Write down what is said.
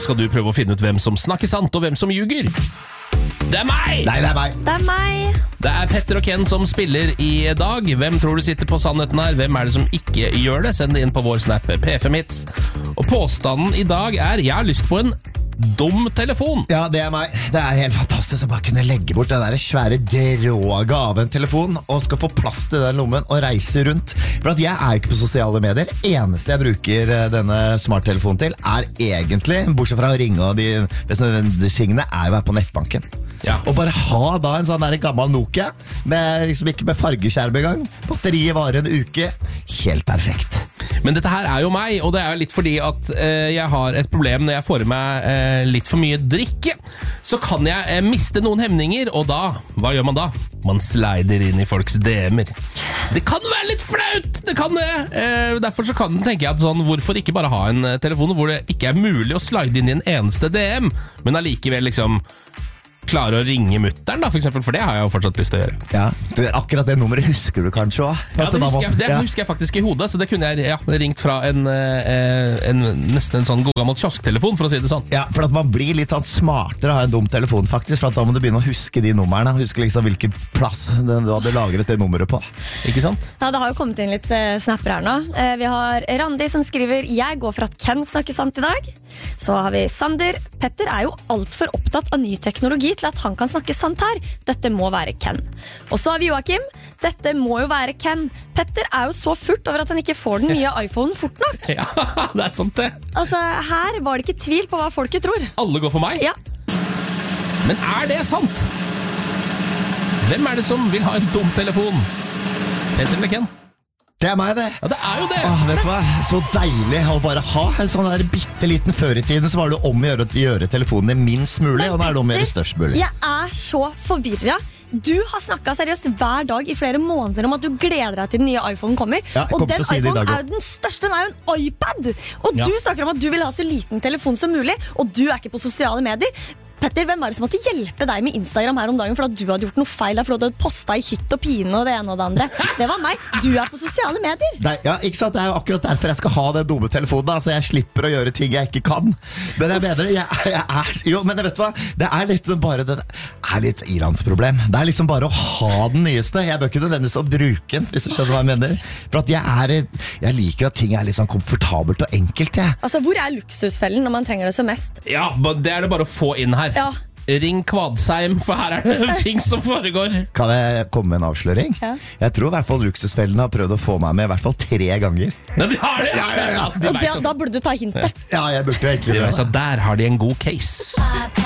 skal du prøve å finne ut hvem som snakker sant og hvem som ljuger. Det er meg! Nei, det er meg. Det er meg. Det er Petter og Ken som spiller i dag. Hvem tror du sitter på sannheten her? Hvem er det som ikke gjør det? Send det inn på vår snap P5hits. Og påstanden i dag er: jeg har lyst på en dum telefon. Ja, det er meg. Det er helt fantastisk å bare kunne legge bort den der svære droget av en telefon og skal få plass til den lommen og reise rundt. For at jeg er ikke på sosiale medier. Eneste jeg bruker denne smarttelefonen til er egentlig, bortsett fra å ringe og de tingene, er å være på nettbanken. Ja. Og bare ha da en sånn der gammel Nokia med, liksom ikke med fargeskjerm i gang. Batteriet varer en uke. Helt perfekt. Men dette her er jo meg, og det er jo litt fordi at jeg har et problem når jeg får i meg litt for mye drikke. Så kan jeg miste noen hemninger, og da, hva gjør man da? Man slider inn i folks DM-er. Det kan være litt flaut, det kan det. Derfor så tenker jeg at sånn, hvorfor ikke bare ha en telefon hvor det ikke er mulig å slide inn i en eneste DM, men allikevel liksom klare å ringe mutteren da, for eksempel, for det har jeg jo fortsatt lyst til å gjøre. Ja, akkurat det nummeret husker du kanskje også? Ja, det husker jeg faktisk i hodet, så det kunne jeg ringt fra nesten en sånn god gammel kiosktelefon, for å si det sånn. Ja, for at man blir litt sånn smartere av en dum telefon faktisk, for at da må du begynne å huske de numrene, huske liksom hvilken plass du hadde lagret det nummeret på. Ikke sant? Ja, det har jo kommet inn litt snapper her nå. Vi har Randi som skriver: jeg går for at Ken snakker sant i dag. Så har vi Sander. Petter er jo alt for opptatt av ny teknologi til at han kan snakke sant her. Dette må være Ken. Og så har vi Joakim. Dette må jo være Ken. Petter er jo så furt over at han ikke får den nye iPhonen fort nok. Ja, det er sant det. Altså, her var det ikke tvil på hva folket tror. Alle går for meg? Ja. Men er det sant? Hvem er det som vil ha en dum telefon? Petter eller Ken? Det er meg, det. Ja, det er jo det. Vet du hva? Så deilig å bare ha en sånn der bitteliten. Før i tiden så var det om å gjøre telefonene minst mulig, og nå er det om å gjøre størst mulig. Jeg er så forvirret. Du har snakket seriøst hver dag i flere måneder om at du gleder deg til den nye iPhone kommer. Ja, og den si iPhone er jo den største, den er jo en iPad. Og du snakker om at du vil ha så liten telefon som mulig, og du er ikke på sosiale medier. Petter, hvem var det som måtte hjelpe deg med Instagram her om dagen for at du hadde gjort noe feil der, for du hadde postet i hytt og pine og det ene og det andre? Det var meg. Du er på sosiale medier. Nei, ja, ikke sant? Det er jo akkurat derfor jeg skal ha den dumme telefonen da, så jeg slipper å gjøre ting jeg ikke kan. Men jeg mener, men vet du hva? Det er litt bare, det er litt ilandsproblem. Det er liksom bare å ha den nyeste. Jeg bør ikke nødvendigvis å bruke den, hvis du skjønner hva jeg mener. For at jeg liker at ting er litt sånn komfortabelt og enkelt, jeg. Altså, hvor er luksusfellen når man trenger det som mest? Ja, det er det bare å få inn her. Ja. Ring Kvadsheim, for her er det ting som foregår. Kan jeg komme med en avsløring? Ja. Jeg tror i hvert fall luksusfellen har prøvd å få meg med i hvert fall 3 ganger. Ja, de har det! Ja, Og da burde du ta hintet. Ja, jeg burde jo egentlig De det. vet at der har de en god case.